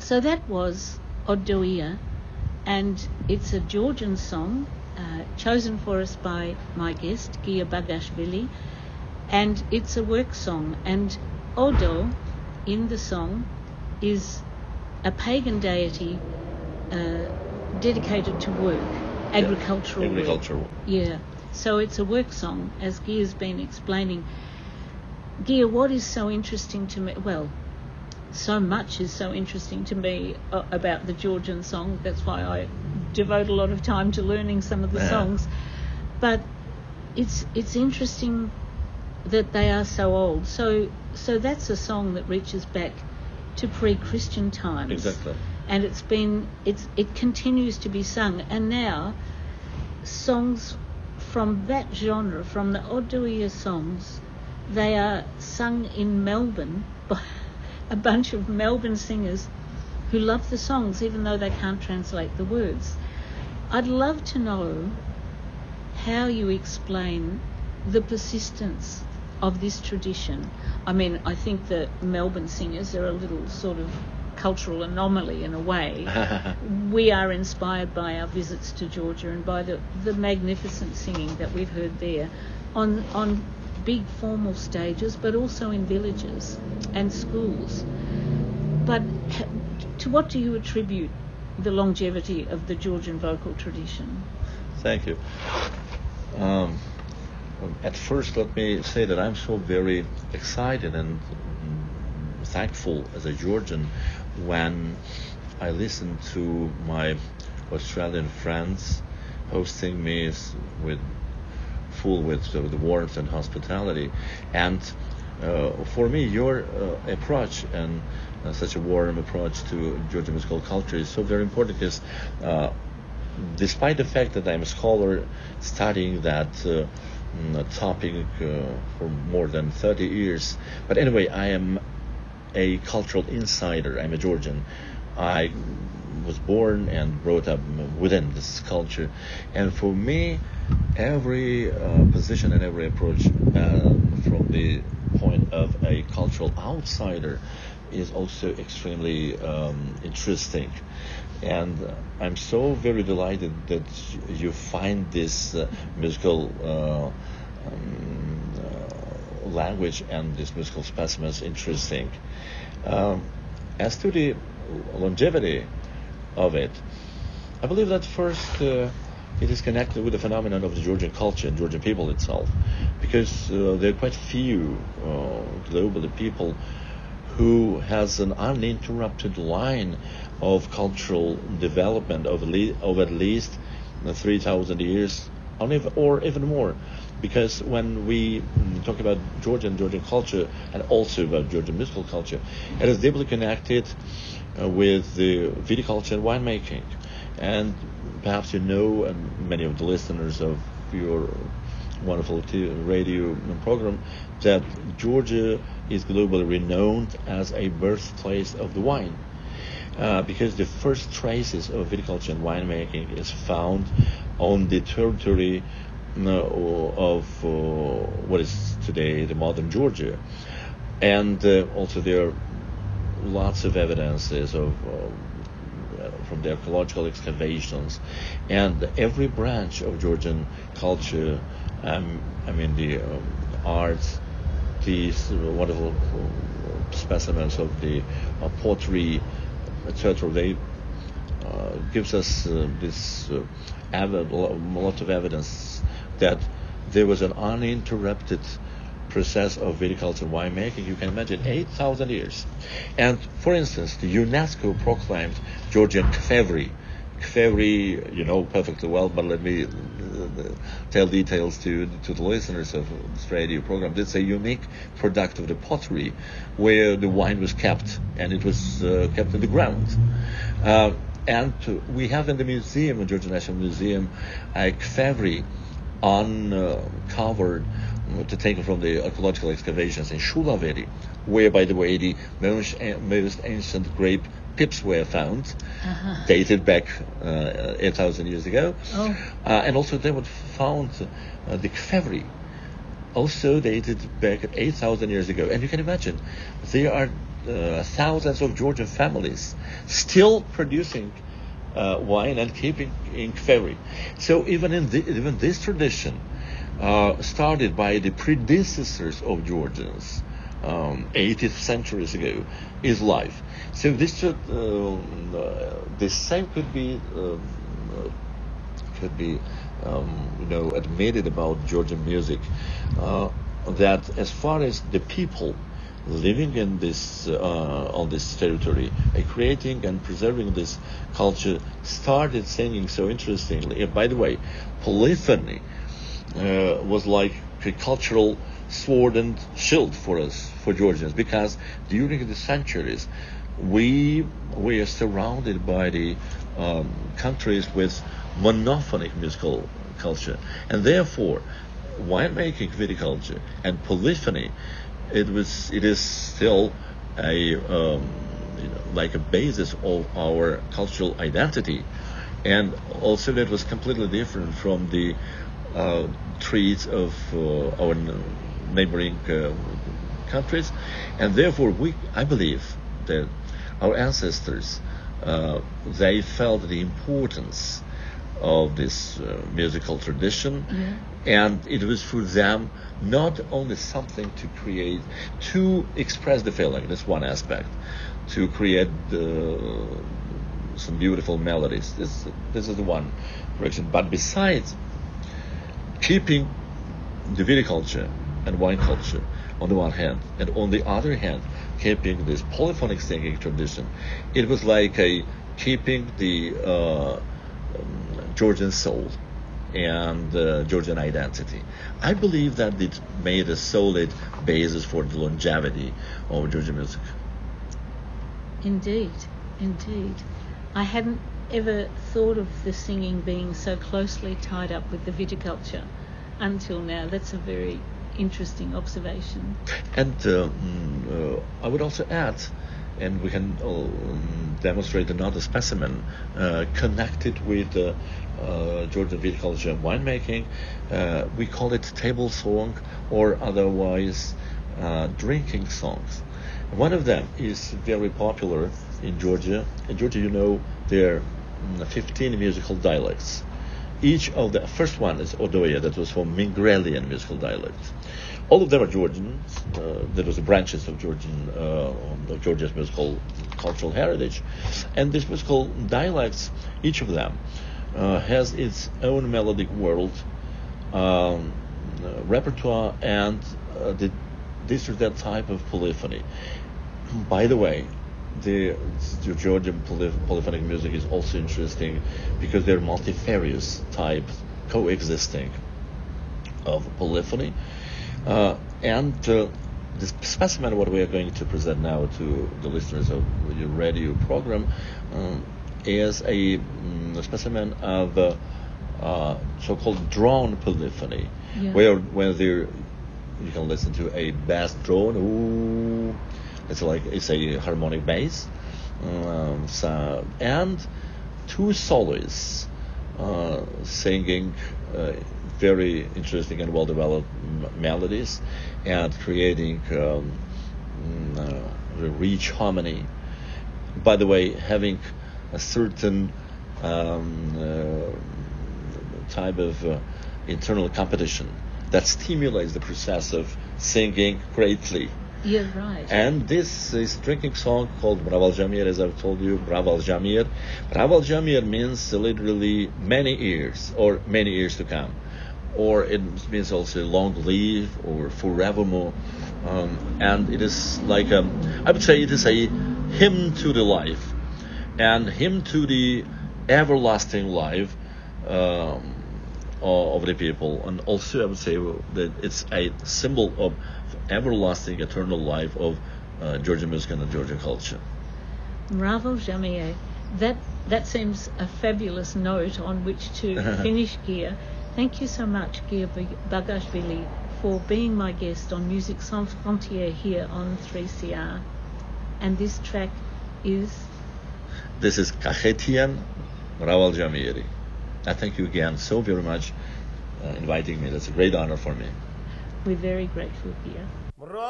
So that was Oddoia, and it's a Georgian song chosen for us by my guest, Gia Bagashvili, and it's a work song. And Odo, in the song, is a pagan deity dedicated to work, agricultural work. Yeah, so it's a work song, as Gia's been explaining. Gia, what is so interesting to me? Well, so much is so interesting to me about the Georgian song. That's why I devote a lot of time to learning some of the songs. But it's interesting that they are so old. So that's a song that reaches back to pre-Christian times. Exactly. And it continues to be sung. And now songs from that genre, from the Oddoia songs, they are sung in Melbourne by a bunch of Melbourne singers who love the songs even though they can't translate the words. I'd love to know how you explain the persistence of this tradition. I mean, I think the Melbourne singers are a little sort of cultural anomaly in a way. We are inspired by our visits to Georgia and by the magnificent singing that we've heard there on big formal stages, but also in villages and schools. But to what do you attribute the longevity of the Georgian vocal tradition? Thank you. At first, let me say that I'm so very excited and thankful as a Georgian when I listen to my Australian friends hosting me with the warmth and hospitality. And for me, your approach and such a warm approach to Georgian musical culture is so very important, because despite the fact that I'm a scholar studying that topic for more than 30 years, but anyway, I am a cultural insider. I'm a Georgian. I was born and brought up within this culture, and for me, every position and every approach from the point of a cultural outsider is also extremely interesting. And I'm so very delighted that you find this musical language and these musical specimens interesting. As to the longevity of it, I believe that first it is connected with the phenomenon of the Georgian culture and Georgian people itself, because there are quite few globally people who has an uninterrupted line of cultural development over at least 3,000 years, or even more. Because when we talk about Georgian culture and also about Georgian musical culture, it is deeply connected with the viticulture and winemaking. And perhaps you know, and many of the listeners of your wonderful radio program, that Georgia is globally renowned as a birthplace of the wine, because the first traces of viticulture and winemaking is found on the territory of what is today the modern Georgia. And also there are lots of evidences of from the archaeological excavations, and every branch of Georgian culture, the arts, these wonderful specimens of the pottery, etc. They gives us this a lot of evidence that there was an uninterrupted process of viticulture and winemaking. You can imagine 8,000 years. And for instance, the UNESCO proclaimed Georgian kfevri. Kfevri, you know perfectly well, but let me tell details to the listeners of this radio program. It's a unique product of the pottery, where the wine was kept, and it was kept in the ground. And we have in the museum, the Georgian National Museum, a kfevri uncovered, taken from the archaeological excavations in Shulaveri, where, by the way, the most ancient grape pips were found, dated back 8,000 years ago. And also they were found the kfevri, also dated back 8,000 years ago. And you can imagine, they are thousands of Georgian families still producing wine and keeping ferry. So even this tradition started by the predecessors of Georgians 80th centuries ago is life. So this same could be admitted about Georgian music, that as far as the people living in this on this territory, creating and preserving this culture, started singing so interestingly. And by the way, polyphony was like a cultural sword and shield for us, for Georgians, because during the centuries we are surrounded by the countries with monophonic musical culture, and therefore winemaking, viticulture, and polyphony, it is still a like a basis of our cultural identity, and also that was completely different from the treats of our neighboring countries, and therefore I believe that our ancestors they felt the importance of this musical tradition, and it was for them not only something to create, to express the feeling, that's one aspect, to create some beautiful melodies, this is the one direction, but besides keeping the viticulture and wine culture on the one hand, and on the other hand keeping this polyphonic singing tradition, it was like keeping the Georgian soul and Georgian identity. I believe that it made a solid basis for the longevity of Georgian music. Indeed. I hadn't ever thought of the singing being so closely tied up with the viticulture until now. That's a very interesting observation. And I would also add, and we can demonstrate another specimen connected with Georgian viticulture and winemaking. We call it table song, or otherwise drinking songs. One of them is very popular in Georgia. In Georgia, there are 15 musical dialects. Each of the first one is Odoya, that was from Mingrelian musical dialects. All of them are Georgian. There was branches of Georgia's musical cultural heritage, and these musical dialects, each of them has its own melodic world, repertoire, and this or that type of polyphony. By the way, the Georgian polyphonic music is also interesting because they're multifarious types coexisting of polyphony. And this specimen, what we are going to present now to the listeners of your radio program, is a specimen of so-called drone polyphony, where you can listen to a bass drone. Ooh, it's a harmonic bass, and two soloists singing very interesting and well-developed melodies, and creating rich harmony. By the way, having a certain type of internal competition that stimulates the process of singing greatly. You're right. And this is a drinking song called Braval Jamir, as I've told you, Braval Jamir. Braval Jamir means literally many years, or many years to come. Or it means also long live, or forevermore. And it is like, I would say it is a hymn to the life, and hymn to the everlasting life of the people. And also I would say that it's a symbol of everlasting, eternal life of Georgian music and Georgian culture. Braval Jamir. That seems a fabulous note on which to finish, Gia. Thank you so much, Gia Bagashvili, for being my guest on Music Sans Frontières here on 3CR. And this track is? This is Kahetian Braval Jamiri. I thank you again so very much inviting me. That's a great honor for me. We're very grateful, Gia.